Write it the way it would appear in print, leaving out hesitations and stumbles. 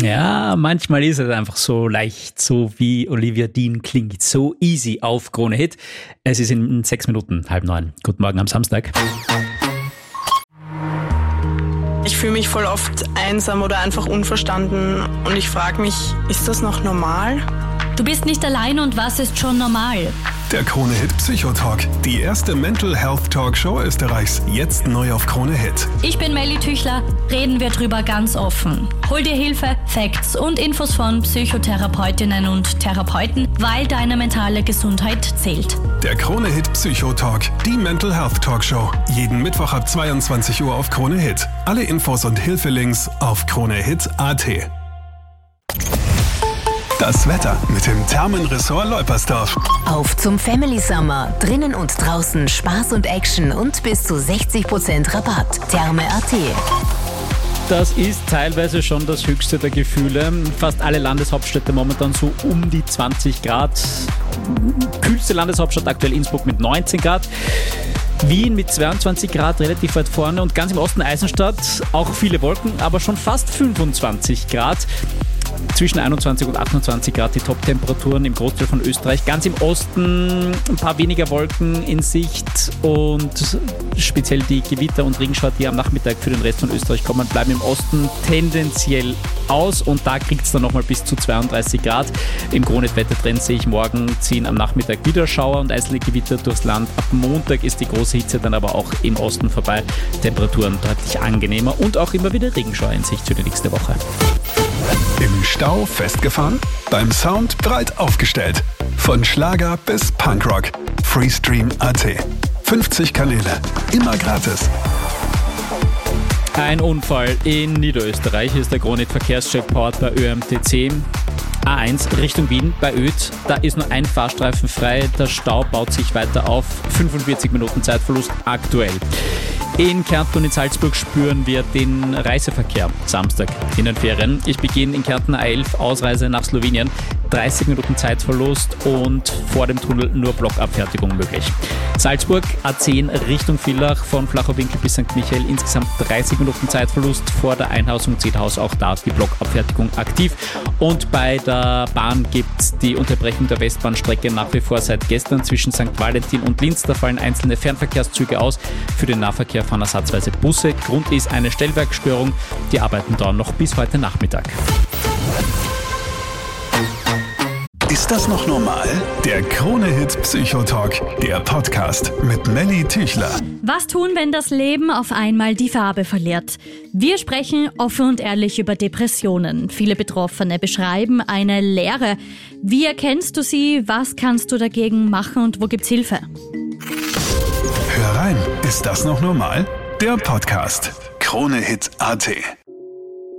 Ja, manchmal ist es einfach so leicht, so wie Olivia Dean klingt. So easy auf Krone Hit. Es ist in 6 Minuten, 8:30. Guten Morgen am Samstag. Ich fühle mich voll oft einsam oder einfach unverstanden und ich frage mich, ist das noch normal? Du bist nicht allein und was ist schon normal? Der Krone Hit Psychotalk, die erste Mental Health Talkshow Österreichs, jetzt neu auf Krone Hit. Ich bin Melly Tüchler, reden wir drüber ganz offen. Hol dir Hilfe, Facts und Infos von Psychotherapeutinnen und Therapeuten, weil deine mentale Gesundheit zählt. Der Krone Hit Psychotalk, die Mental Health Talkshow, jeden Mittwoch ab 22 Uhr auf Krone Hit. Alle Infos und Hilfelinks auf kronehit.at. Das Wetter mit dem Thermenressort Leupersdorf. Auf zum Family Summer. Drinnen und draußen Spaß und Action und bis zu 60% Rabatt. Therme.at. Das ist teilweise schon das höchste der Gefühle. Fast alle Landeshauptstädte momentan so um die 20 Grad. Kühlste Landeshauptstadt aktuell Innsbruck mit 19 Grad. Wien mit 22 Grad relativ weit vorne und ganz im Osten Eisenstadt auch viele Wolken, aber schon fast 25 Grad. Zwischen 21 und 28 Grad die Top-Temperaturen im Großteil von Österreich. Ganz im Osten ein paar weniger Wolken in Sicht und speziell die Gewitter und Regenschauer, die am Nachmittag für den Rest von Österreich kommen, bleiben im Osten tendenziell aus und da kriegt es dann nochmal bis zu 32 Grad. Im Kronet-Wettertrend sehe ich morgen ziehen am Nachmittag wieder Schauer und einzelne Gewitter durchs Land. Ab Montag ist die große Hitze dann aber auch im Osten vorbei. Temperaturen deutlich angenehmer und auch immer wieder Regenschauer in Sicht für die nächste Woche. Im Stau festgefahren? Beim Sound breit aufgestellt. Von Schlager bis Punkrock. Freestream.at. 50 Kanäle. Immer gratis. Ein Unfall in Niederösterreich. Hier ist der Kronet Verkehrscheck powered bei ÖMTC. A1 Richtung Wien bei Oedt. Da ist nur ein Fahrstreifen frei. Der Stau baut sich weiter auf. 45 Minuten Zeitverlust aktuell. In Kärnten und in Salzburg spüren wir den Reiseverkehr Samstag in den Ferien. Ich beginne in Kärnten A11, Ausreise nach Slowenien. 30 Minuten Zeitverlust und vor dem Tunnel nur Blockabfertigung möglich. Salzburg A10 Richtung Villach von Flachowinkel bis St. Michael. Insgesamt 30 Minuten Zeitverlust vor der Einhausung Zedhaus. Auch da die Blockabfertigung aktiv. Und bei der Bahn gibt es die Unterbrechung der Westbahnstrecke nach wie vor seit gestern zwischen St. Valentin und Linz. Da fallen einzelne Fernverkehrszüge aus. Für den Nahverkehr fahren ersatzweise Busse. Grund ist eine Stellwerkstörung. Die Arbeiten dauern noch bis heute Nachmittag. Ist das noch normal? Der Krone Hit Psychotalk, der Podcast mit Melly Tüchler. Was tun, wenn das Leben auf einmal die Farbe verliert? Wir sprechen offen und ehrlich über Depressionen. Viele Betroffene beschreiben eine Leere. Wie erkennst du sie? Was kannst du dagegen machen und wo gibt's Hilfe? Hör rein, ist das noch normal? Der Podcast. Kronehit.at